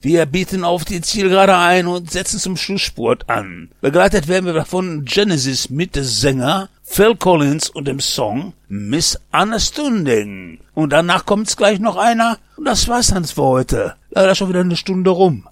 Wir bieten auf die Zielgerade ein und setzen zum Schlussspurt an. Begleitet werden wir von Genesis mit dem Sänger Phil Collins und dem Song Misunderstanding. Und danach kommt's gleich noch einer. Und das war's dann für heute. Leider schon wieder eine Stunde rum.